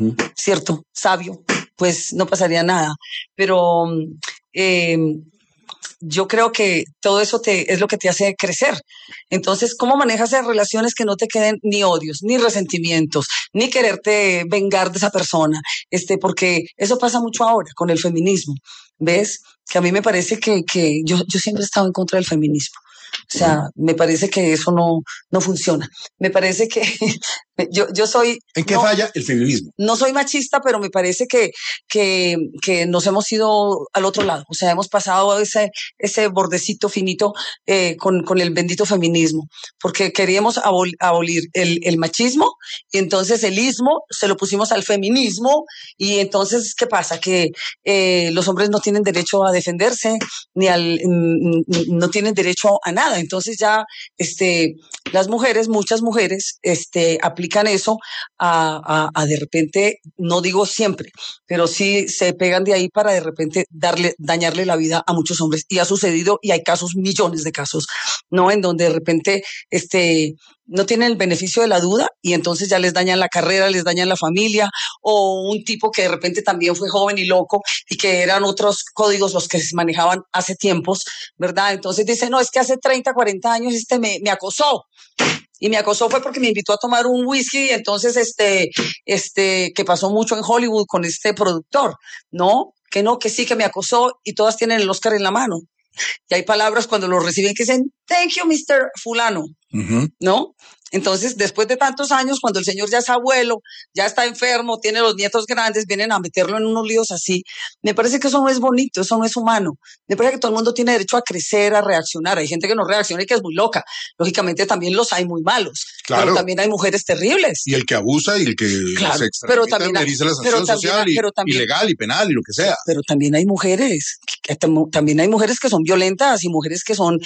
cierto, sabio, pues no pasaría nada. Pero yo creo que todo eso es lo que te hace crecer. Entonces, ¿cómo manejas esas relaciones que no te queden ni odios, ni resentimientos, ni quererte vengar de esa persona? Porque eso pasa mucho ahora con el feminismo. ¿Ves? Que a mí me parece que yo siempre he estado en contra del feminismo. O sea, me parece que eso no funciona. Me parece que yo soy... ¿En qué falla el feminismo? No soy machista, pero me parece que nos hemos ido al otro lado. O sea, hemos pasado ese bordecito finito con el bendito feminismo, porque queríamos abolir el machismo y entonces el ismo se lo pusimos al feminismo y entonces, ¿qué pasa? Que los hombres no tienen derecho a defenderse no tienen derecho a nada. Entonces ya las mujeres, muchas mujeres, aplican eso a de repente, no digo siempre, pero sí se pegan de ahí para de repente dañarle la vida a muchos hombres. Y ha sucedido, y hay casos, millones de casos, ¿no? En donde de repente, no tienen el beneficio de la duda y entonces ya les dañan la carrera, les dañan la familia, o un tipo que de repente también fue joven y loco y que eran otros códigos los que se manejaban hace tiempos, ¿verdad? Entonces dice, no, es que hace 30, 40 años me acosó. Y me acosó fue porque me invitó a tomar un whisky, y entonces que pasó mucho en Hollywood con este productor, ¿no? Que sí, que me acosó, y todas tienen el Oscar en la mano. Y hay palabras cuando lo reciben que dicen, thank you, Mr. Fulano, ¿no? Entonces, después de tantos años, cuando el señor ya es abuelo, ya está enfermo, tiene los nietos grandes, vienen a meterlo en unos líos así. Me parece que eso no es bonito, eso no es humano. Me parece que todo el mundo tiene derecho a crecer, a reaccionar. Hay gente que no reacciona y que es muy loca. Lógicamente también los hay muy malos. Claro. Pero también hay mujeres terribles. Y el que abusa y el que se extramita, dice la sanción social ilegal y penal y lo que sea. Pero también hay mujeres, también hay mujeres que son violentas y mujeres que son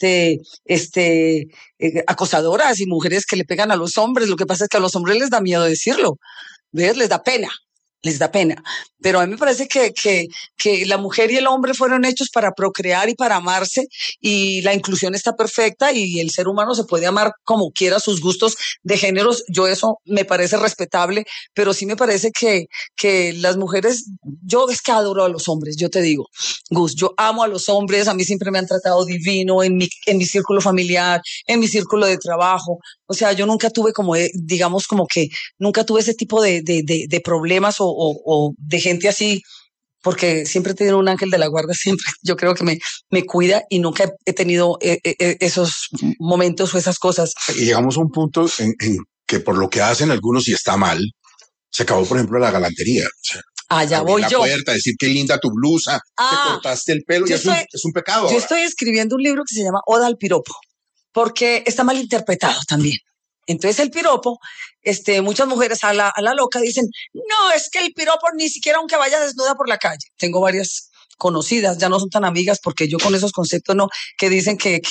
acosadoras y mujeres que le pegan a los hombres. Lo que pasa es que a los hombres les da miedo decirlo, ¿ves? Les da pena. Pero a mí me parece que la mujer y el hombre fueron hechos para procrear y para amarse, y la inclusión está perfecta y el ser humano se puede amar como quiera, sus gustos de géneros. Yo eso me parece respetable, pero sí me parece que las mujeres, yo es que adoro a los hombres, yo te digo, Gus, yo amo a los hombres, a mí siempre me han tratado divino en mi círculo familiar, en mi círculo de trabajo. O sea, yo nunca tuve digamos como que nunca tuve ese tipo de problemas o de gente así, porque siempre he tenido un ángel de la guarda, siempre yo creo que me cuida, y nunca he tenido esos momentos o esas cosas. Y llegamos a un punto en que por lo que hacen algunos, y está mal, se acabó, por ejemplo, la galantería. O sea, allá voy yo. La puerta, decir qué linda tu blusa, te cortaste el pelo, y es un pecado. Yo estoy escribiendo un libro que se llama Oda al piropo, porque está mal interpretado también. Entonces el piropo, muchas mujeres a la loca dicen, no, es que el piropo ni siquiera aunque vaya desnuda por la calle. Tengo varias conocidas, ya no son tan amigas porque yo con esos conceptos no, que dicen que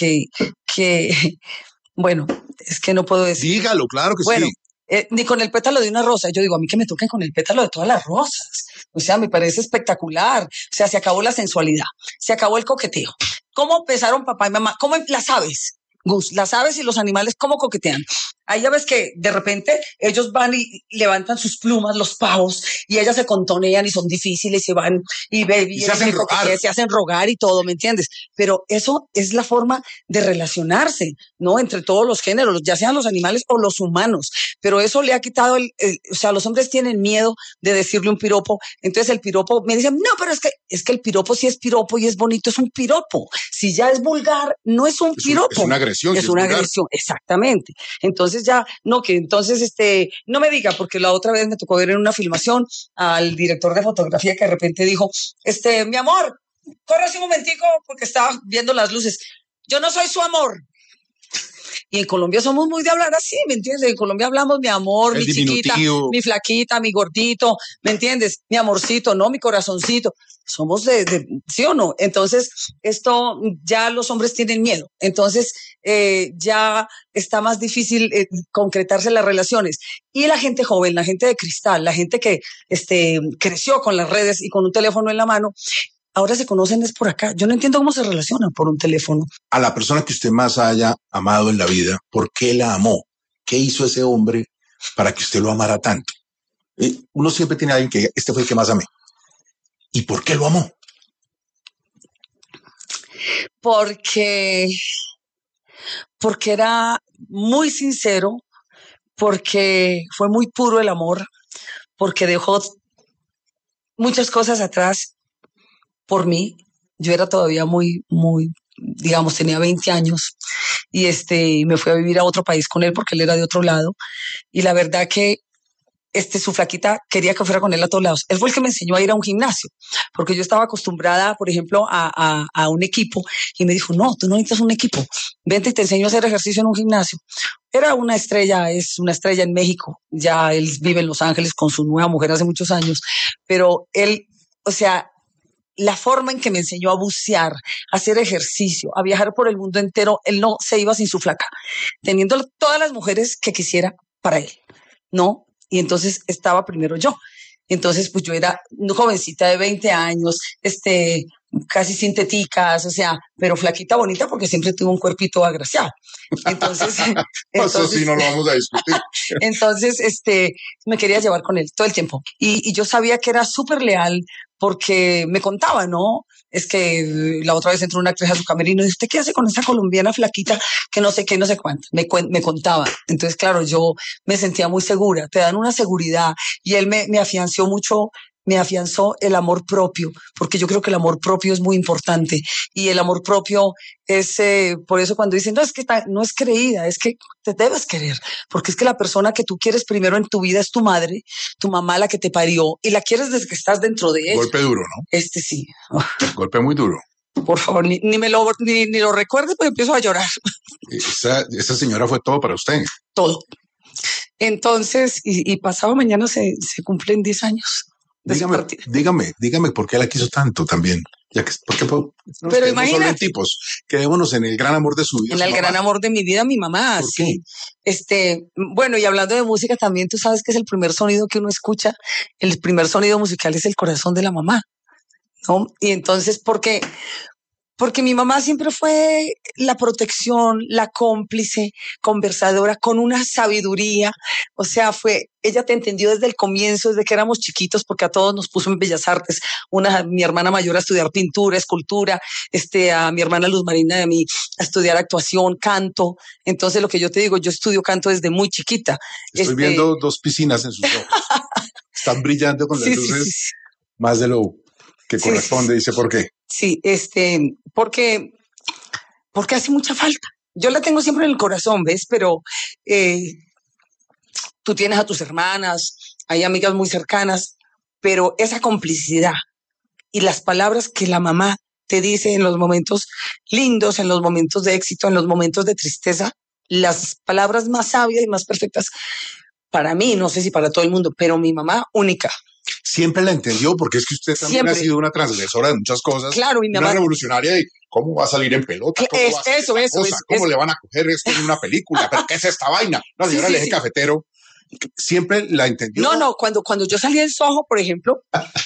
bueno, es que no puedo decir. Dígalo, claro que bueno, sí. Ni con el pétalo de una rosa. Yo digo, a mí que me toquen con el pétalo de todas las rosas. O sea, me parece espectacular. O sea, se acabó la sensualidad, se acabó el coqueteo. ¿Cómo empezaron papá y mamá? ¿Cómo las aves? Gus, las aves y los animales, ¿cómo coquetean? Ahí ya ves que de repente ellos van y levantan sus plumas, los pavos, y ellas se contonean y son difíciles, se van y se hacen rogar. Se hacen rogar y todo, ¿me entiendes? Pero eso es la forma de relacionarse, ¿no? Entre todos los géneros, ya sean los animales o los humanos. Pero eso le ha quitado o sea, los hombres tienen miedo de decirle un piropo. Entonces el piropo, me dicen, no, pero es que el piropo sí es piropo y es bonito, es un piropo. Si ya es vulgar, no es un piropo. Es una agresión. Es una agresión, exactamente. Entonces ya, no, que entonces, no me diga, porque la otra vez me tocó ver en una filmación al director de fotografía que de repente dijo, mi amor, corre un momentico porque estaba viendo las luces. Yo no soy su amor. Y en Colombia somos muy de hablar así, ¿me entiendes? En Colombia hablamos mi amor, mi chiquita, mi flaquita, mi gordito, ¿me entiendes? Mi amorcito, ¿no? Mi corazoncito. Somos ¿sí o no? Entonces, esto ya los hombres tienen miedo. Entonces, ya está más difícil concretarse las relaciones. Y la gente joven, la gente de cristal, la gente que creció con las redes y con un teléfono en la mano, ahora se conocen es por acá. Yo no entiendo cómo se relacionan por un teléfono. A la persona que usted más haya amado en la vida, ¿por qué la amó? ¿Qué hizo ese hombre para que usted lo amara tanto? Uno siempre tiene a alguien que este fue el que más amé. ¿Y por qué lo amó? Porque era muy sincero, porque fue muy puro el amor, porque dejó muchas cosas atrás por mí. Yo era todavía muy, digamos, tenía 20 años y me fui a vivir a otro país con él porque él era de otro lado. Y la verdad que su flaquita quería que fuera con él a todos lados. Él fue el que me enseñó a ir a un gimnasio, porque yo estaba acostumbrada, por ejemplo, a un equipo, y me dijo, no, tú no necesitas un equipo, vente y te enseño a hacer ejercicio en un gimnasio. Era una estrella, es una estrella en México, ya él vive en Los Ángeles con su nueva mujer hace muchos años, pero él, o sea, la forma en que me enseñó a bucear, a hacer ejercicio, a viajar por el mundo entero, él no se iba sin su flaca, teniendo todas las mujeres que quisiera para él, ¿no? Y entonces estaba primero yo. Entonces, pues yo era una jovencita de 20 años, casi sintéticas, o sea, pero flaquita, bonita, porque siempre tuve un cuerpito agraciado. Entonces, eso sí no lo vamos a discutir. Entonces, me quería llevar con él todo el tiempo. Y yo sabía que era súper leal porque me contaba, ¿no? Es que la otra vez entró una actriz a su camerino y dice, ¿usted qué hace con esa colombiana flaquita que no sé qué, no sé cuánto? Me contaba. Entonces, claro, yo me sentía muy segura. Te dan una seguridad y él me afianzó mucho, me afianzó el amor propio, porque yo creo que el amor propio es muy importante y el amor propio es, por eso cuando dicen, no, es que no es creída, es que te debes querer, porque es que la persona que tú quieres primero en tu vida es tu madre, tu mamá, la que te parió, y la quieres desde que estás dentro de ella. Golpe duro, ¿no? Sí. Golpe muy duro. Por favor, ni lo recuerdes, porque empiezo a llorar. Esa señora fue todo para usted. Todo. Entonces, y pasado mañana se cumplen 10 años. Dígame por qué la quiso tanto también. Ya que, pero imagínate, solo en tipos, quedémonos en el gran amor de su vida. En el gran amor de mi vida, mi mamá. ¿Por qué? Bueno, y hablando de música también, tú sabes que es el primer sonido que uno escucha, el primer sonido musical es el corazón de la mamá, ¿no? Y entonces, ¿por qué? Porque mi mamá siempre fue la protección, la cómplice, conversadora, con una sabiduría. O sea, ella te entendió desde el comienzo, desde que éramos chiquitos, porque a todos nos puso en Bellas Artes. Mi hermana mayor a estudiar pintura, escultura, a mi hermana Luz Marina y a mí a estudiar actuación, canto. Entonces, lo que yo te digo, yo estudio canto desde muy chiquita. Estoy viendo dos piscinas en sus ojos. Están brillando con las luces más de lo que corresponde. Dice, ¿por qué? Sí, porque hace mucha falta. Yo la tengo siempre en el corazón, ¿ves? Pero tú tienes a tus hermanas, hay amigas muy cercanas, pero esa complicidad y las palabras que la mamá te dice en los momentos lindos, en los momentos de éxito, en los momentos de tristeza, las palabras más sabias y más perfectas para mí, no sé si para todo el mundo, pero mi mamá única. Siempre la entendió, porque es que usted también ha sido una transgresora de muchas cosas. Claro, y mi mamá, una revolucionaria. ¿Y cómo va a salir en pelota? ¿Cómo le van a coger esto en una película? ¿Pero qué es esta vaina? La señora del eje cafetero siempre la entendió. No, cuando yo salí en Soho, por ejemplo,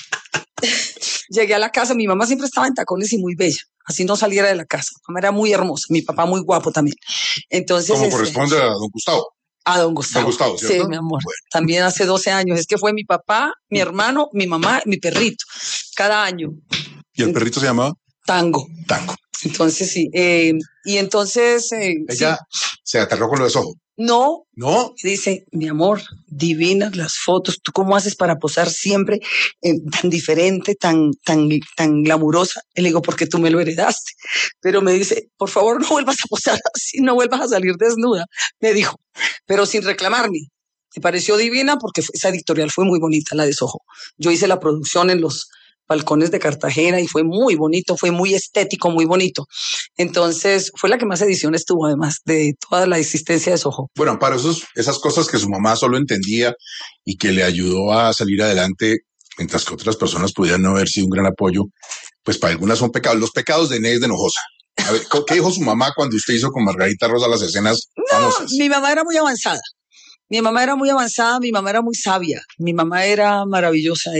llegué a la casa, mi mamá siempre estaba en tacones y muy bella, así no saliera de la casa. Mi mamá era muy hermosa, mi papá muy guapo también. Entonces, como corresponde a don Gustavo. A don Gustavo. Don Gustavo, ¿cierto? Sí, mi amor. Bueno. También hace 12 años. Es que fue mi papá, mi hermano, mi mamá, mi perrito. Cada año. ¿Y el perrito se llamaba? Tango. Tango. Entonces, sí. Y entonces... ¿Ella se aterró con lo de Soho? No. ¿No? Dice, mi amor, divinas las fotos. ¿Tú cómo haces para posar siempre tan diferente, tan glamurosa? Y le digo, porque tú me lo heredaste. Pero me dice, por favor, no vuelvas a posar así, no vuelvas a salir desnuda. Me dijo, pero sin reclamarme. Me pareció divina porque esa editorial fue muy bonita, la de Soho. Yo hice la producción en los balcones de Cartagena y fue muy bonito, fue muy estético, muy bonito. Entonces, fue la que más ediciones tuvo, además de toda la existencia de Soho. Bueno, para esas cosas que su mamá solo entendía y que le ayudó a salir adelante, mientras que otras personas pudieran no haber sido un gran apoyo, pues para algunas son pecados. Los pecados de Inés de Hinojosa. A ver, ¿qué dijo su mamá cuando usted hizo con Margarita Rosa las escenas famosas? Mi mamá era muy avanzada. Mi mamá era muy avanzada, mi mamá era muy sabia, mi mamá era maravillosa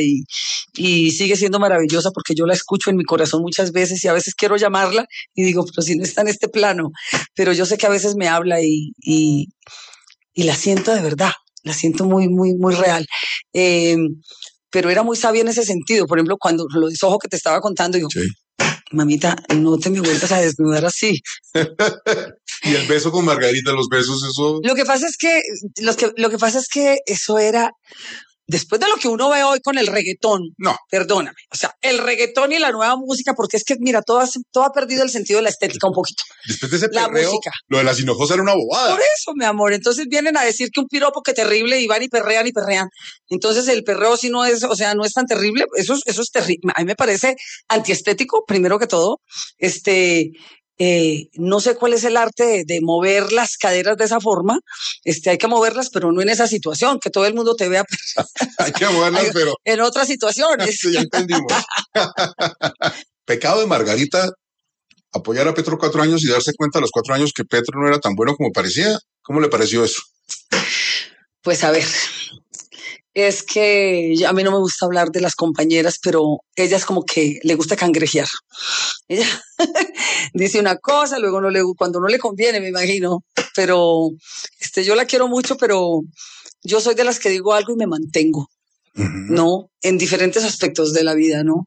y sigue siendo maravillosa porque yo la escucho en mi corazón muchas veces y a veces quiero llamarla y digo, pero si no está en este plano, pero yo sé que a veces me habla y la siento de verdad. la siento muy, muy, muy real. Pero era muy sabia en ese sentido. Por ejemplo, cuando lo de Soho que te estaba contando, yo, sí. Mamita, no te me vuelvas a desnudar así. Y el beso con Margarita, los besos, eso. Lo que pasa es que eso era, después de lo que uno ve hoy con el reggaetón, no, perdóname, o sea, el reggaetón y la nueva música, porque es que, mira, todo ha perdido el sentido de la estética un poquito. Después de ese perreo, lo de las hinojosas era una bobada. Por eso, mi amor, entonces vienen a decir que un piropo que terrible y van y perrean. Entonces el perreo sí no es, o sea, no es tan terrible, eso es terrible. A mí me parece antiestético, primero que todo, no sé cuál es el arte de mover las caderas de esa forma. Hay que moverlas, pero no en esa situación, que todo el mundo te vea. Hay que moverlas, pero en otras situaciones. Sí, ya entendimos. Pecado de Margarita, apoyar a Petro 4 años y darse cuenta a los 4 años que Petro no era tan bueno como parecía. ¿Cómo le pareció eso? Pues a ver, es que a mí no me gusta hablar de las compañeras, pero ella es como que le gusta cangrejear. Ella dice una cosa, luego cuando no le conviene, me imagino. Pero yo la quiero mucho, pero yo soy de las que digo algo y me mantengo, ¿no? En diferentes aspectos de la vida, ¿no?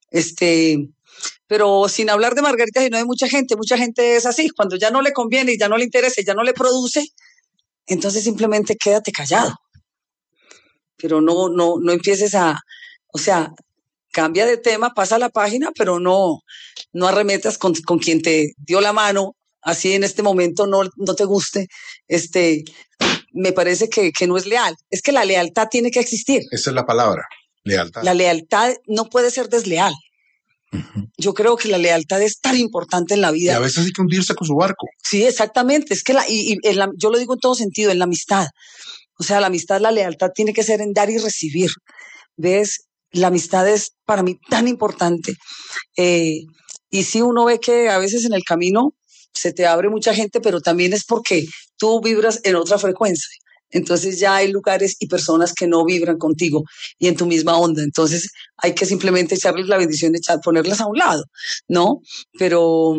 Pero sin hablar de Margarita, sino de mucha gente es así. Cuando ya no le conviene y ya no le interesa y ya no le produce, entonces simplemente quédate callado. Pero no empieces o sea, cambia de tema, pasa la página, pero no arremetas con quien te dio la mano, así en este momento no te guste, me parece que no es leal. Es que la lealtad tiene que existir. Esa es la palabra, lealtad. La lealtad no puede ser desleal. Yo creo que la lealtad es tan importante en la vida. Y a veces hay que hundirse con su barco. Sí, exactamente. Es que yo lo digo en todo sentido, en la amistad. O sea, la amistad, la lealtad tiene que ser en dar y recibir. ¿Ves? La amistad es para mí tan importante. Y sí, uno ve que a veces en el camino se te abre mucha gente, pero también es porque tú vibras en otra frecuencia. Entonces ya hay lugares y personas que no vibran contigo y en tu misma onda. Entonces hay que simplemente echarles la bendición, ponerlas a un lado, ¿no? Pero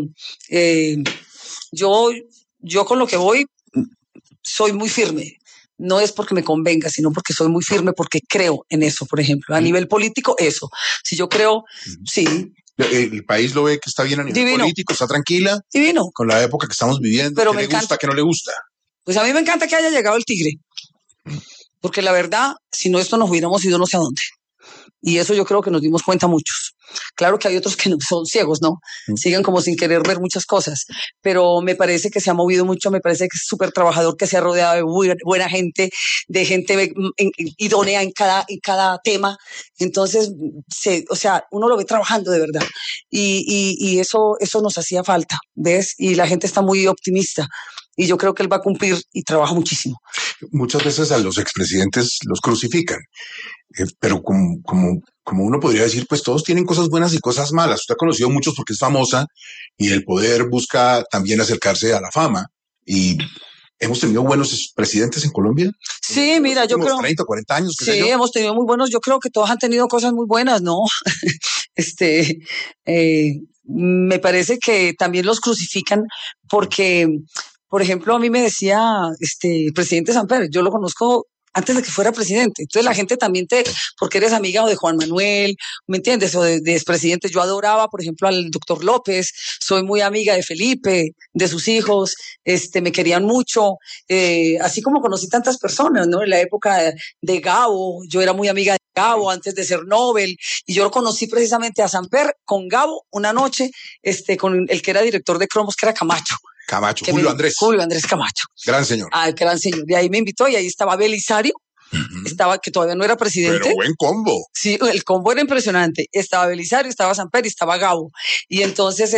yo con lo que voy soy muy firme. No es porque me convenga, sino porque soy muy firme, porque creo en eso, por ejemplo. A nivel político, eso. Si yo creo, sí. El país lo ve que está bien a nivel político, está tranquila. Divino. Con la época que estamos viviendo. Pero ¿Qué le gusta, qué no le gusta? Pues a mí me encanta que haya llegado el tigre. Porque la verdad, si no, esto nos hubiéramos ido no sé a dónde. Y eso yo creo que nos dimos cuenta muchos. Claro que hay otros que no son ciegos, ¿no? Siguen como sin querer ver muchas cosas. Pero me parece que se ha movido mucho, me parece que es súper trabajador, que se ha rodeado de buena gente, de gente idónea en cada tema. Entonces, o sea, uno lo ve trabajando de verdad. Y eso nos hacía falta, ¿ves? Y la gente está muy optimista. Y yo creo que él va a cumplir y trabaja muchísimo. Muchas veces a los expresidentes los crucifican, pero como uno podría decir, pues todos tienen cosas buenas y cosas malas. Usted ha conocido muchos porque es famosa y el poder busca también acercarse a la fama. Y hemos tenido buenos presidentes en Colombia. Sí, mira, yo creo. 30, 40 años. Sí, hemos tenido muy buenos. Yo creo que todos han tenido cosas muy buenas, ¿no? Me parece que también los crucifican porque, por ejemplo, a mí me decía el presidente Samper, yo lo conozco antes de que fuera presidente. Entonces la gente también porque eres amiga o de Juan Manuel, ¿me entiendes? O de expresidentes. Yo adoraba, por ejemplo, al doctor López, soy muy amiga de Felipe, de sus hijos, me querían mucho, así como conocí tantas personas, ¿no? En la época de Gabo, yo era muy amiga de Gabo antes de ser Nobel, y yo lo conocí precisamente a Samper con Gabo una noche, con el que era director de Cromos, que era Camacho. Julio Andrés Camacho. Gran señor. Gran señor. De ahí me invitó y ahí estaba Belisario, que todavía no era presidente. Pero buen combo. Sí, el combo era impresionante. Estaba Belisario, estaba Samper y estaba Gabo. Y entonces,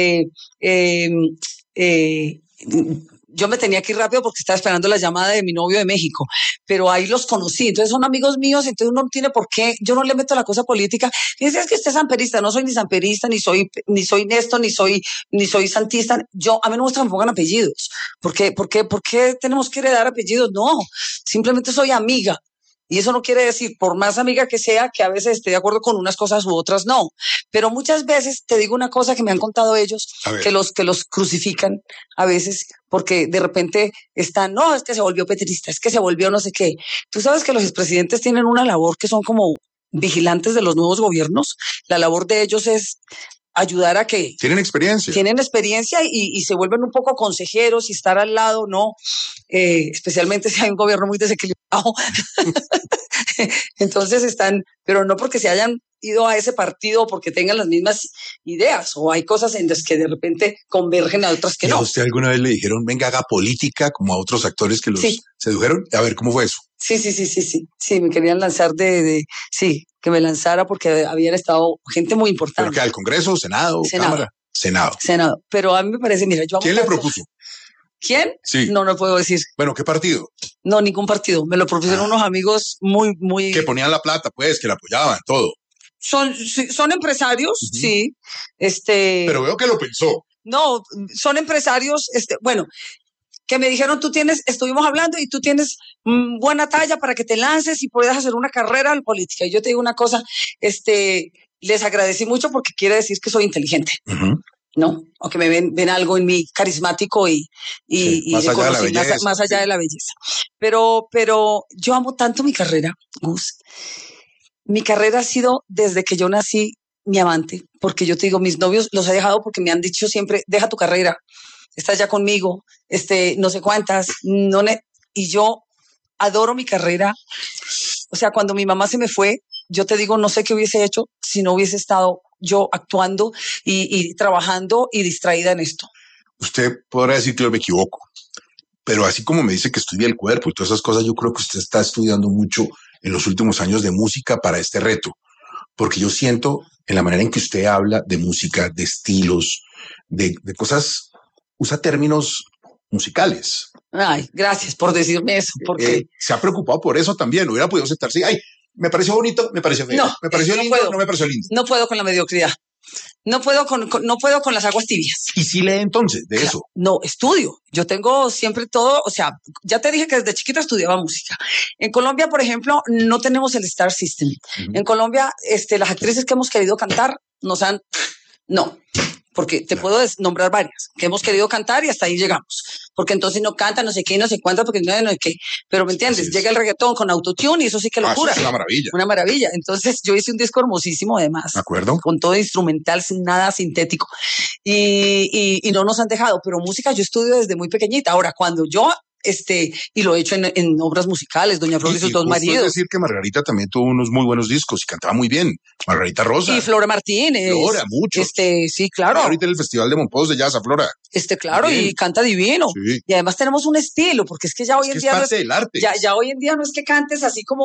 yo me tenía que ir rápido porque estaba esperando la llamada de mi novio de México, pero ahí los conocí, entonces son amigos míos, entonces uno no tiene por qué, yo no le meto la cosa política, y es que usted es samperista, no soy ni samperista, ni soy Néstor, ni soy santista, a mí no me gusta que me pongan apellidos, ¿por qué tenemos que heredar apellidos? No, simplemente soy amiga, Y eso no quiere decir, por más amiga que sea, que a veces esté de acuerdo con unas cosas u otras no. Pero muchas veces te digo una cosa que me han contado ellos, que los crucifican a veces, porque de repente están, no, es que se volvió petrista, es que se volvió no sé qué. Tú sabes que los expresidentes tienen una labor que son como vigilantes de los nuevos gobiernos. La labor de ellos es ayudar a que... Tienen experiencia. Tienen experiencia y se vuelven un poco consejeros y estar al lado, ¿no? Especialmente si hay un gobierno muy desequilibrado. Entonces están, pero no porque se hayan ido a ese partido o porque tengan las mismas ideas, o hay cosas en las que de repente convergen a otras que ¿Y no. a usted alguna vez le dijeron, venga, haga política, como a otros actores que los sedujeron? A ver, ¿cómo fue eso? Sí, me querían lanzar sí, que me lanzara porque habían estado gente muy importante. ¿Pero qué, al Congreso, Senado, Cámara? Senado. Pero a mí me parece, mira, yo... ¿Quién le propuso? ¿Quién? Sí. No puedo decir. Bueno, ¿qué partido? No, ningún partido. Me lo propusieron unos amigos muy... Que ponían la plata, pues, que la apoyaban, todo. Son empresarios, sí. Pero veo que lo pensó. No, son empresarios, bueno, que me dijeron, estuvimos hablando y tú tienes buena talla para que te lances y puedas hacer una carrera en política. Y yo te digo una cosa, les agradecí mucho porque quiere decir que soy inteligente. ¿No? O que me ven algo en mí carismático y más allá de la belleza. Más allá de la belleza. Pero yo amo tanto mi carrera, Gus. Mi carrera ha sido desde que yo nací mi amante, porque yo te digo, mis novios los he dejado porque me han dicho siempre, deja tu carrera, estás ya conmigo, no sé cuántas, y yo adoro mi carrera. O sea, cuando mi mamá se me fue, yo te digo, no sé qué hubiese hecho si no hubiese estado yo actuando y trabajando y distraída en esto. Usted podrá decir que yo me equivoco, pero así como me dice que estudia el cuerpo y todas esas cosas, yo creo que usted está estudiando mucho en los últimos años de música para este reto, porque yo siento en la manera en que usted habla de música, de estilos, de cosas, usa términos musicales. Ay, gracias por decirme eso, porque se ha preocupado por eso también. Hubiera podido sentarse. Ay, me pareció bonito, me pareció feo. No, me pareció lindo, no me pareció lindo. No puedo con la mediocridad. No puedo con las aguas tibias. ¿Y si lee entonces de eso? No, estudio. Yo tengo siempre todo, o sea, ya te dije que desde chiquita estudiaba música. En Colombia, por ejemplo, no tenemos el Star System. En Colombia, las actrices que hemos querido cantar no. Porque te puedo nombrar varias que hemos querido cantar y hasta ahí llegamos. Porque entonces no canta, no sé qué, no sé cuánto, porque no sé qué. Pero ¿me entiendes? Llega el reggaetón con autotune y eso sí que locura. Eso es una maravilla. Una maravilla. Entonces yo hice un disco hermosísimo además. ¿De acuerdo? Con todo instrumental, sin nada sintético. Y no nos han dejado. Pero música yo estudio desde muy pequeñita. Ahora, cuando yo y lo he hecho en obras musicales, Doña Flor y sus dos maridos. Es decir que Margarita también tuvo unos muy buenos discos y cantaba muy bien. Margarita Rosa. Y Flora Martínez. Flora, mucho. Sí, claro. Ahorita en el Festival de Monpós de Jazz a Flora. Claro, bien. Y canta divino. Sí. Y además tenemos un estilo, porque es que ya hoy en día es parte del arte. Ya hoy en día no es que cantes así como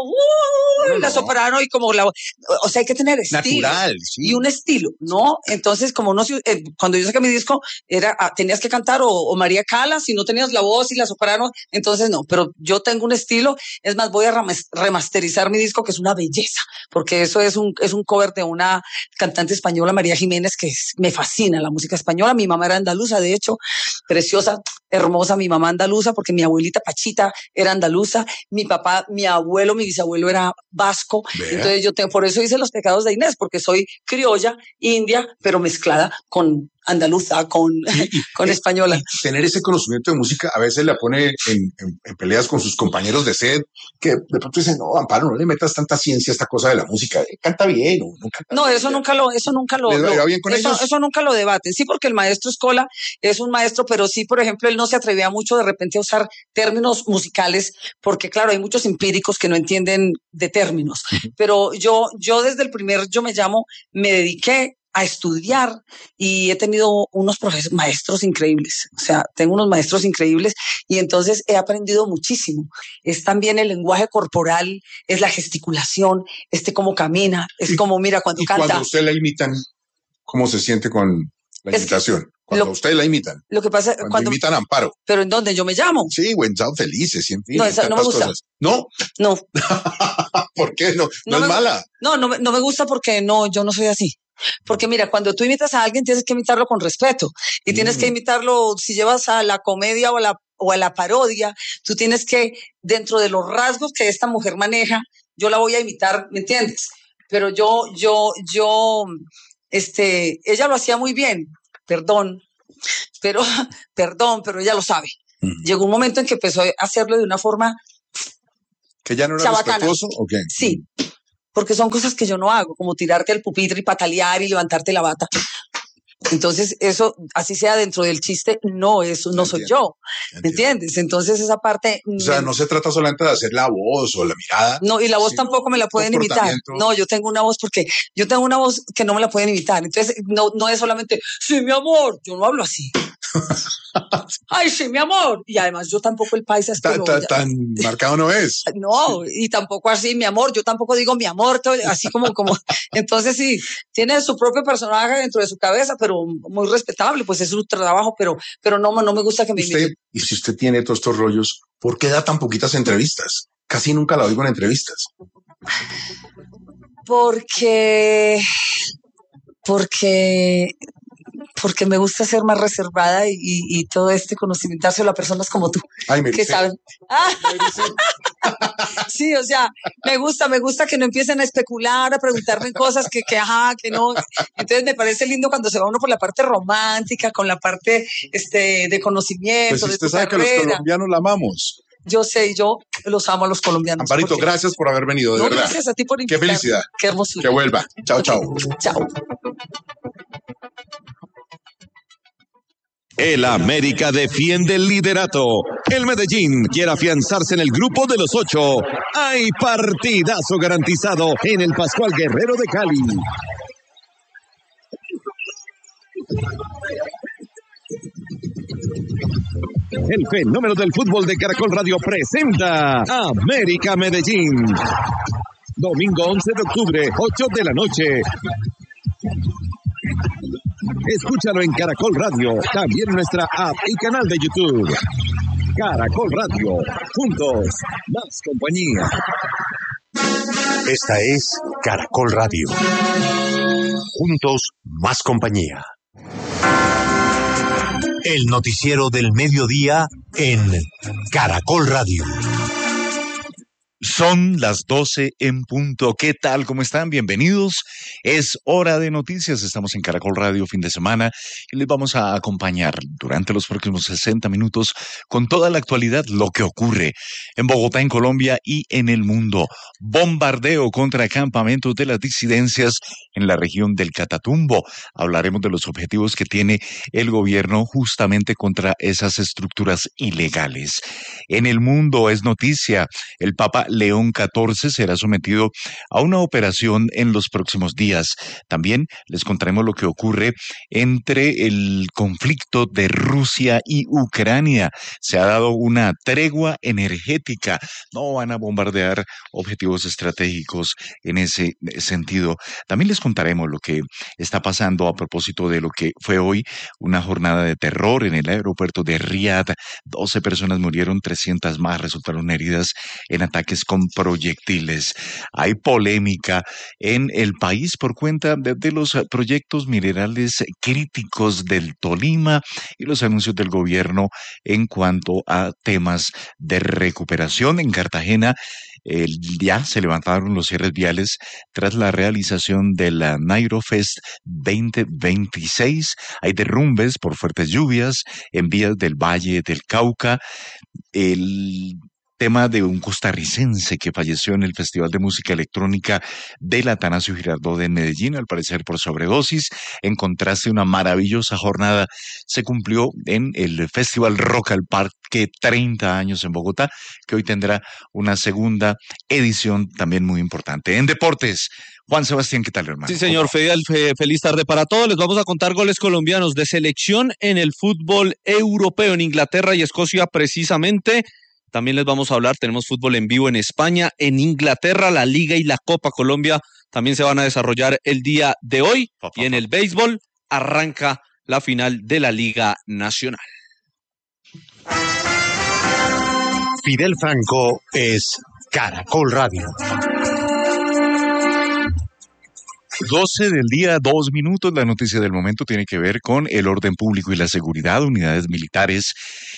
la soprano y como o sea, hay que tener estilo. Natural, sí. Y un estilo, ¿no? Entonces, como cuando yo saqué mi disco, tenías que cantar o María Cala, si no tenías la voz y la soprano, entonces no. Pero yo tengo un estilo, es más, voy a remasterizar mi disco, que es una belleza, porque eso es un cover de una cantante española, María Jiménez, que me fascina la música española. Mi mamá era andaluza, de hecho, preciosa, hermosa, mi mamá andaluza, porque mi abuelita Pachita era andaluza, mi papá, mi abuelo, mi bisabuelo era vasco. Vea. Entonces por eso hice Los Pecados de Inés, porque soy criolla, india, pero mezclada con andaluza, con española. Y tener ese conocimiento de música a veces la pone en peleas con sus compañeros de set, que de pronto dicen, no, Amparo, no le metas tanta ciencia a esta cosa de la música, canta bien. Eso nunca lo ¿Les va bien con ellos? Eso nunca lo debaten. Sí, porque el maestro Escola es un maestro, pero sí, por ejemplo, él no se atrevía mucho de repente a usar términos musicales, porque claro, hay muchos empíricos que no entienden de términos. Pero yo desde el primer Yo Me Llamo me dediqué a estudiar y he tenido unos maestros increíbles. O sea, tengo unos maestros increíbles y entonces he aprendido muchísimo. Es también el lenguaje corporal, es la gesticulación, cómo camina, es como, mira, cuando canta. Cuando usted la imitan, ¿cómo se siente con la imitación? Cuando usted la imitan. Lo que pasa cuando imitan a Amparo. ¿Pero en dónde? Yo Me Llamo. Sí, Wenzao Felices, siempre. No, esa no me gusta. Cosas. ¿No? No. ¿Por qué? No es mala. No me gusta porque yo no soy así. Porque mira, cuando tú imitas a alguien tienes que imitarlo con respeto y tienes que imitarlo, si llevas a la comedia o a la parodia, tú tienes que, dentro de los rasgos que esta mujer maneja, yo la voy a imitar, ¿me entiendes? Pero ella lo hacía muy bien, perdón, pero ella lo sabe. Llegó un momento en que empezó a hacerlo de una forma ¿que ya no era chabacana. respetuoso o qué? Sí, porque son cosas que yo no hago, como tirarte al pupitre y patalear y levantarte la bata. Entonces, eso, así sea dentro del chiste, no, eso no soy yo, ¿me entiendes? Entonces, esa parte... O sea, no se trata solamente de hacer la voz o la mirada. No, y la voz tampoco me la pueden imitar. No, yo tengo una voz que no me la pueden imitar. Entonces, no es solamente, sí, mi amor, yo no hablo así. Ay, sí, mi amor. Y además, yo tampoco el paisa es tan marcado no es. No, y tampoco así, mi amor. Yo tampoco digo mi amor, así como. Entonces, sí, tiene su propio personaje dentro de su cabeza, pero muy respetable, pues es su trabajo, pero no me gusta que me imiten. Y si usted tiene todos estos rollos, ¿por qué da tan poquitas entrevistas? Casi nunca la oigo en entrevistas. Porque me gusta ser más reservada y todo este conocimiento dárselo a personas como tú. Ay, me que saben. Sí, o sea, me gusta que no empiecen a especular, a preguntarme cosas que no. Entonces me parece lindo cuando se va uno por la parte romántica, con la parte de conocimiento, pues de usted sabe carrera. Que los colombianos la amamos. Yo sé, yo los amo a los colombianos. Amparito, porque... gracias por haber venido, de verdad. Gracias a ti por invitarme. Qué felicidad. Qué hermosura. Que vuelva. Chao, chao. Chao. El América defiende el liderato. El Medellín quiere afianzarse en el grupo de los 8. Hay partidazo garantizado en el Pascual Guerrero de Cali. El fenómeno del fútbol de Caracol Radio presenta América Medellín. Domingo 11 de octubre, 8 de la noche. Escúchalo en Caracol Radio, también en nuestra app y canal de YouTube. Caracol Radio, juntos, más compañía. Esta es Caracol Radio. Juntos, más compañía. El noticiero del mediodía en Caracol Radio. Son las 12 en punto. ¿Qué tal? ¿Cómo están? Bienvenidos. Es hora de noticias. Estamos en Caracol Radio fin de semana y les vamos a acompañar durante los próximos 60 minutos con toda la actualidad, lo que ocurre en Bogotá, en Colombia y en el mundo. Bombardeo contra campamentos de las disidencias en la región del Catatumbo. Hablaremos de los objetivos que tiene el gobierno justamente contra esas estructuras ilegales. En el mundo es noticia, el Papa León XIV será sometido a una operación en los próximos días. También les contaremos lo que ocurre entre el conflicto de Rusia y Ucrania. Se ha dado una tregua energética. No van a bombardear objetivos estratégicos en ese sentido. También les contaremos lo que está pasando a propósito de lo que fue hoy una jornada de terror en el aeropuerto de Riad. 12 personas murieron, 300 más resultaron heridas en ataques con proyectiles. Hay polémica en el país por cuenta de los proyectos minerales críticos del Tolima y los anuncios del gobierno en cuanto a temas de recuperación. En Cartagena ya se levantaron los cierres viales tras la realización de la Nairofest 2026. Hay derrumbes por fuertes lluvias en vías del Valle del Cauca. El tema de un costarricense que falleció en el Festival de Música Electrónica del Atanasio Girardot de Medellín, al parecer por sobredosis. En contraste, una maravillosa jornada se cumplió en el Festival Rock al Parque 30 años en Bogotá, que hoy tendrá una segunda edición también muy importante. En deportes, Juan Sebastián, ¿qué tal, hermano? Sí, señor, feliz tarde para todos. Les vamos a contar goles colombianos de selección en el fútbol europeo, en Inglaterra y Escocia precisamente. También les vamos a hablar, tenemos fútbol en vivo en España, en Inglaterra, la Liga y la Copa Colombia también se van a desarrollar el día de hoy. Y en el béisbol arranca la final de la Liga Nacional. Fidel Franco es Caracol Radio. 12 del día, 2 minutos. La noticia del momento tiene que ver con el orden público y la seguridad. Unidades militares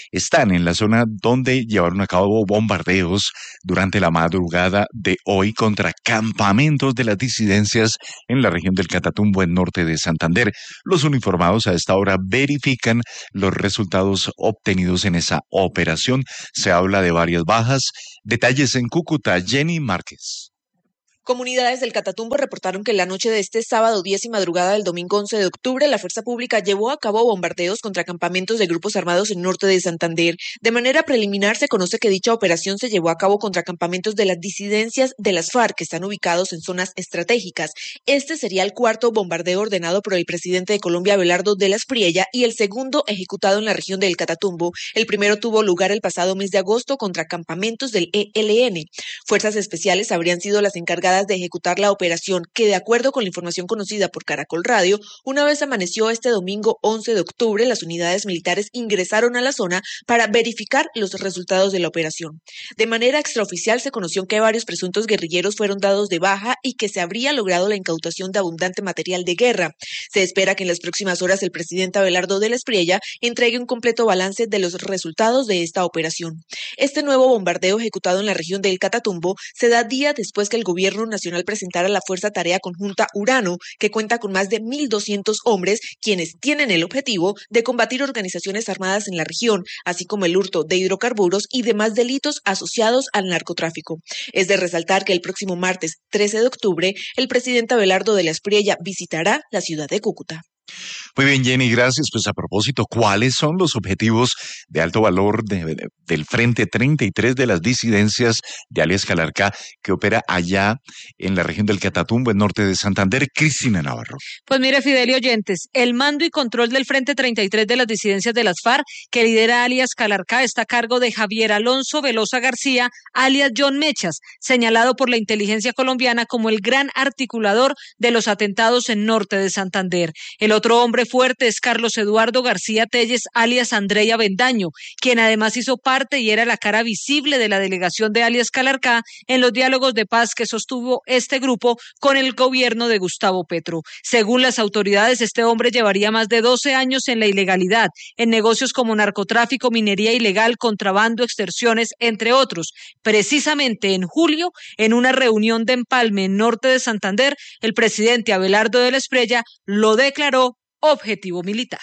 están en la zona donde llevaron a cabo bombardeos durante la madrugada de hoy contra campamentos de las disidencias en la región del Catatumbo, en norte de Santander. Los uniformados a esta hora verifican los resultados obtenidos en esa operación. Se habla de varias bajas. Detalles en Cúcuta, Jenny Márquez. Comunidades del Catatumbo reportaron que en la noche de este sábado 10 y madrugada del domingo 11 de octubre, la fuerza pública llevó a cabo bombardeos contra campamentos de grupos armados en norte de Santander. De manera preliminar, se conoce que dicha operación se llevó a cabo contra campamentos de las disidencias de las FARC, que están ubicados en zonas estratégicas. Este sería el cuarto bombardeo ordenado por el presidente de Colombia, Abelardo de la Espriella, y el segundo ejecutado en la región del Catatumbo. El primero tuvo lugar el pasado mes de agosto contra campamentos del ELN. Fuerzas especiales habrían sido las encargadas de ejecutar la operación, que de acuerdo con la información conocida por Caracol Radio, una vez amaneció este domingo 11 de octubre, las unidades militares ingresaron a la zona para verificar los resultados de la operación. De manera extraoficial se conoció que varios presuntos guerrilleros fueron dados de baja y que se habría logrado la incautación de abundante material de guerra. Se espera que en las próximas horas el presidente Abelardo de la Espriella entregue un completo balance de los resultados de esta operación. Este nuevo bombardeo ejecutado en la región del Catatumbo se da días después que el gobierno nacional presentara la Fuerza Tarea Conjunta Urano, que cuenta con más de 1.200 hombres, quienes tienen el objetivo de combatir organizaciones armadas en la región, así como el hurto de hidrocarburos y demás delitos asociados al narcotráfico. Es de resaltar que el próximo martes 13 de octubre, el presidente Abelardo de la Espriella visitará la ciudad de Cúcuta. Muy bien, Jenny, gracias. Pues a propósito, ¿cuáles son los objetivos de alto valor del Frente 33 de las disidencias de alias Calarcá, que opera allá en la región del Catatumbo, en norte de Santander? Cristina Navarro. Pues mire, Fidelio oyentes, el mando y control del Frente 33 de las disidencias de las FARC, que lidera alias Calarcá, está a cargo de Javier Alonso Velosa García, alias John Mechas, señalado por la inteligencia colombiana como el gran articulador de los atentados en norte de Santander. El otro hombre fuerte es Carlos Eduardo García Telles, alias Andrea Bendaño, quien además hizo parte y era la cara visible de la delegación de alias Calarcá en los diálogos de paz que sostuvo este grupo con el gobierno de Gustavo Petro. Según las autoridades, este hombre llevaría más de 12 años en la ilegalidad, en negocios como narcotráfico, minería ilegal, contrabando, extorsiones, entre otros. Precisamente en julio, en una reunión de empalme en norte de Santander, el presidente Abelardo de la Espriella lo declaró objetivo militar.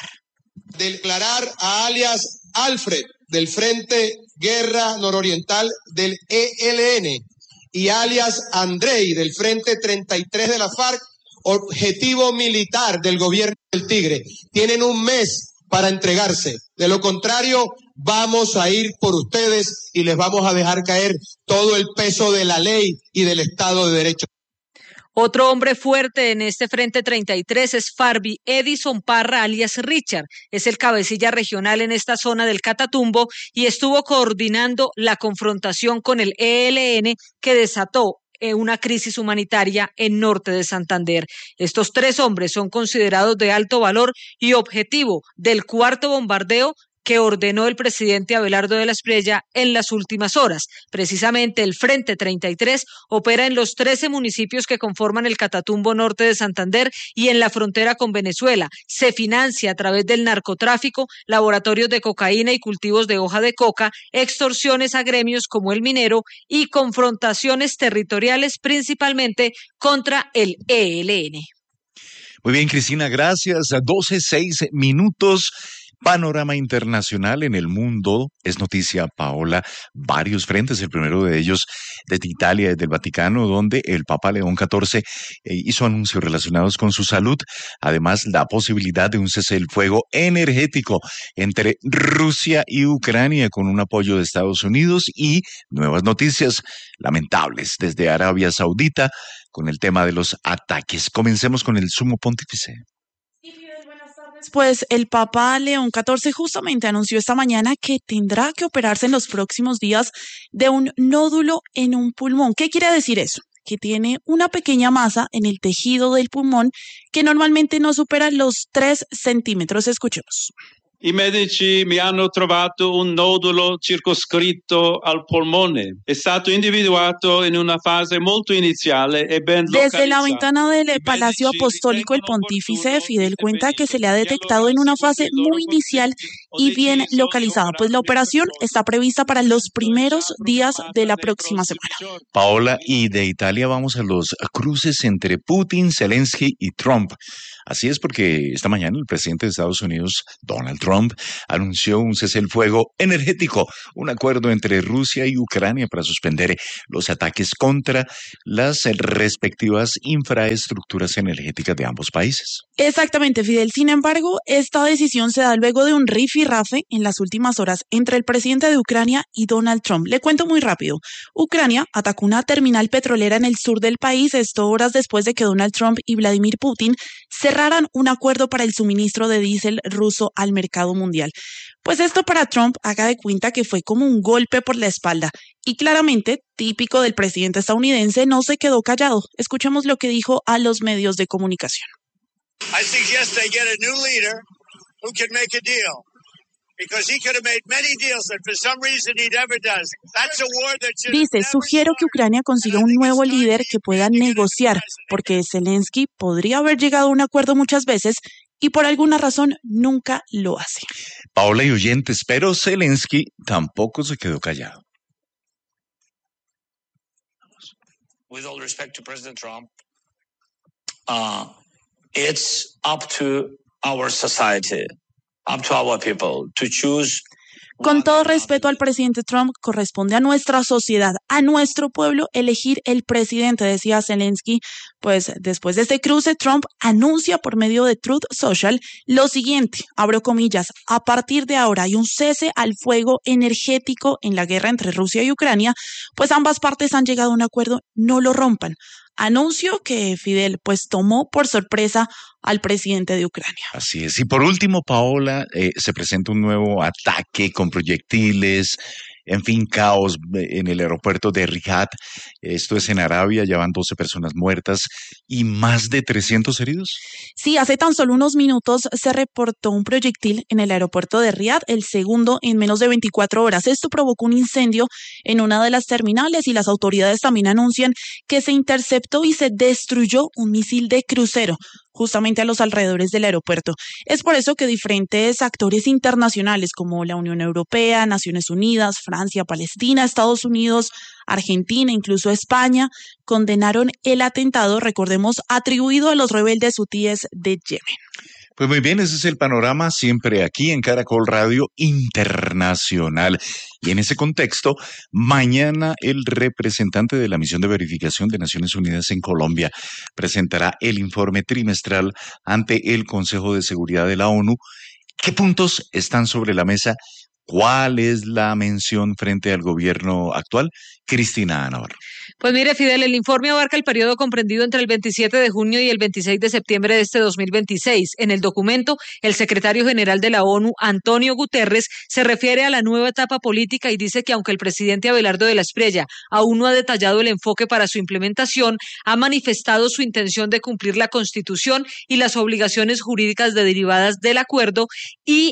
Declarar a alias Alfred del Frente Guerra Nororiental del ELN y alias Andrei del Frente 33 de la FARC objetivo militar del gobierno del Tigre. Tienen un mes para entregarse. De lo contrario, vamos a ir por ustedes y les vamos a dejar caer todo el peso de la ley y del Estado de Derecho. Otro hombre fuerte en este Frente 33 es Farby Edison Parra, alias Richard. Es el cabecilla regional en esta zona del Catatumbo y estuvo coordinando la confrontación con el ELN que desató una crisis humanitaria en norte de Santander. Estos tres hombres son considerados de alto valor y objetivo del cuarto bombardeo que ordenó el presidente Abelardo de la Espriella en las últimas horas. Precisamente el Frente 33 opera en los 13 municipios que conforman el Catatumbo norte de Santander y en la frontera con Venezuela. Se financia a través del narcotráfico, laboratorios de cocaína y cultivos de hoja de coca, extorsiones a gremios como el minero y confrontaciones territoriales principalmente contra el ELN. Muy bien, Cristina, gracias. 12:06. Panorama internacional en el mundo. Es noticia, Paola, varios frentes. El primero de ellos desde Italia, desde el Vaticano, donde el Papa León XIV hizo anuncios relacionados con su salud. Además, la posibilidad de un cese del fuego energético entre Rusia y Ucrania con un apoyo de Estados Unidos y nuevas noticias lamentables desde Arabia Saudita con el tema de los ataques. Comencemos con el Sumo Pontífice. Pues el Papa León XIV justamente anunció esta mañana que tendrá que operarse en los próximos días de un nódulo en un pulmón. ¿Qué quiere decir eso? Que tiene una pequeña masa en el tejido del pulmón que normalmente no supera los 3 centímetros. Escuchemos. I medici mi hanno trovato un nodulo circoscritto al polmone. È stato individuato in una fase molto iniziale e ben Desde la localizzato. ventana del Palacio Apostólico, el pontífice Fidel cuenta que se le ha detectado en una fase muy inicial y bien localizada, pues la operación está prevista para los primeros días de la próxima semana. Paola, y de Italia vamos a los cruces entre Putin, Zelensky y Trump. Así es porque esta mañana el presidente de Estados Unidos, Donald Trump, anunció un cese el fuego energético, un acuerdo entre Rusia y Ucrania para suspender los ataques contra las respectivas infraestructuras energéticas de ambos países. Exactamente, Fidel. Sin embargo, esta decisión se da luego de un rifirrafe en las últimas horas entre el presidente de Ucrania y Donald Trump. Le cuento muy rápido. Ucrania atacó una terminal petrolera en el sur del país, esto horas después de que Donald Trump y Vladimir Putin cerraran un acuerdo para el suministro de diésel ruso al mercado mundial. Pues esto para Trump, haga de cuenta que fue como un golpe por la espalda. Y claramente, típico del presidente estadounidense, no se quedó callado. Escuchemos lo que dijo a los medios de comunicación. I suggest they get a new leader who can make a deal. Because he could have made many deals that for some reason he never does. That's a war that should have Dice, sugiero que Ucrania consiga un nuevo líder que pueda negociar, porque Zelensky podría haber llegado a un acuerdo muchas veces y por alguna razón nunca lo hace. Paola y oyentes, pero Zelensky tampoco se quedó callado. With all respect to President Trump, it's up to our society, up to our people to choose. Con todo respeto al presidente Trump, corresponde a nuestra sociedad, a nuestro pueblo, elegir el presidente, decía Zelensky. Pues después de este cruce, Trump anuncia por medio de Truth Social lo siguiente, abro comillas, a partir de ahora hay un cese al fuego energético en la guerra entre Rusia y Ucrania, pues ambas partes han llegado a un acuerdo, no lo rompan. Anuncio que Fidel pues tomó por sorpresa al presidente de Ucrania. Así es. Y por último, Paola, se presenta un nuevo ataque con proyectiles, en fin, caos en el aeropuerto de Riyadh. Esto es en Arabia, ya van 12 personas muertas y más de 300 heridos. Sí, hace tan solo unos minutos se reportó un proyectil en el aeropuerto de Riyadh, el segundo en menos de 24 horas. Esto provocó un incendio en una de las terminales y las autoridades también anuncian que se interceptó y se destruyó un misil de crucero justamente a los alrededores del aeropuerto. Es por eso que diferentes actores internacionales como la Unión Europea, Naciones Unidas, Francia, Palestina, Estados Unidos, Argentina, incluso España, condenaron el atentado, recordemos, atribuido a los rebeldes hutíes de Yemen. Pues muy bien, ese es el panorama siempre aquí en Caracol Radio Internacional. Y en ese contexto, mañana el representante de la Misión de Verificación de Naciones Unidas en Colombia presentará el informe trimestral ante el Consejo de Seguridad de la ONU. ¿Qué puntos están sobre la mesa? ¿Cuál es la mención frente al gobierno actual? Cristina Navarro. Pues mire, Fidel, el informe abarca el periodo comprendido entre el 27 de junio y el 26 de septiembre de este 2026. En el documento, el secretario general de la ONU, Antonio Guterres, se refiere a la nueva etapa política y dice que aunque el presidente Abelardo de la Espriella aún no ha detallado el enfoque para su implementación, ha manifestado su intención de cumplir la Constitución y las obligaciones jurídicas derivadas del acuerdo y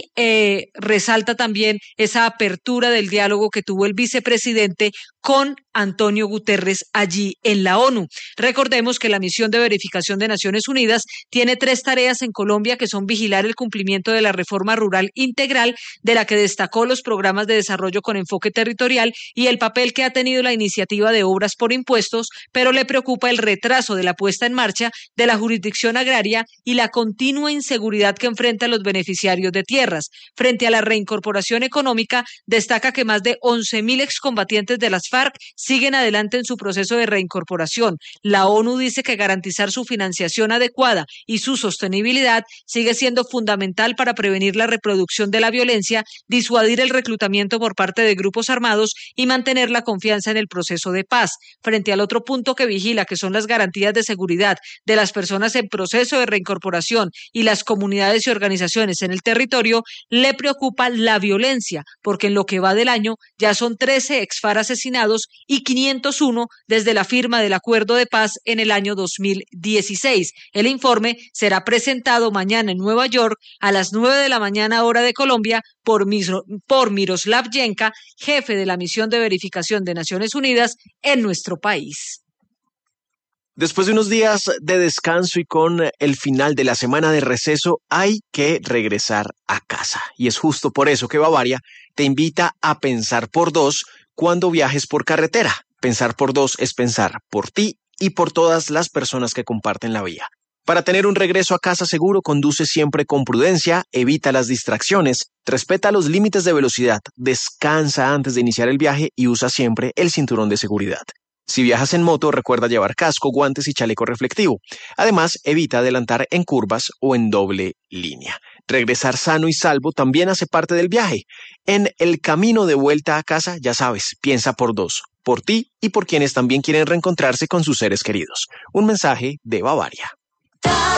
resalta también esa apertura del diálogo que tuvo el vicepresidente con Antonio Guterres allí en la ONU. Recordemos que la misión de verificación de Naciones Unidas tiene 3 tareas en Colombia que son vigilar el cumplimiento de la reforma rural integral, de la que destacó los programas de desarrollo con enfoque territorial y el papel que ha tenido la iniciativa de obras por impuestos, pero le preocupa el retraso de la puesta en marcha de la jurisdicción agraria y la continua inseguridad que enfrentan los beneficiarios de tierras. Frente a la reincorporación económica, destaca que más de 11.000 excombatientes de las FARC siguen adelante en su proceso de reincorporación. La ONU dice que garantizar su financiación adecuada y su sostenibilidad sigue siendo fundamental para prevenir la reproducción de la violencia, disuadir el reclutamiento por parte de grupos armados y mantener la confianza en el proceso de paz. Frente al otro punto que vigila, que son las garantías de seguridad de las personas en proceso de reincorporación y las comunidades y organizaciones en el territorio, le preocupa la violencia, porque en lo que va del año ya son 13 ex-FARC asesinados y 501 desde la firma del acuerdo de paz en el año 2016. El informe será presentado mañana en Nueva York a las 9 de la mañana hora de Colombia por Miroslav Yenka, jefe de la misión de verificación de Naciones Unidas en nuestro país. Después de unos días de descanso y con el final de la semana de receso, hay que regresar a casa. Y es justo por eso que Bavaria te invita a pensar por dos cuando viajes por carretera. Pensar por dos es pensar por ti y por todas las personas que comparten la vía. Para tener un regreso a casa seguro, conduce siempre con prudencia, evita las distracciones, respeta los límites de velocidad, descansa antes de iniciar el viaje y usa siempre el cinturón de seguridad. Si viajas en moto, recuerda llevar casco, guantes y chaleco reflectivo. Además, evita adelantar en curvas o en doble línea. Regresar sano y salvo también hace parte del viaje. En el camino de vuelta a casa, ya sabes, piensa por dos, por ti y por quienes también quieren reencontrarse con sus seres queridos. Un mensaje de Bavaria.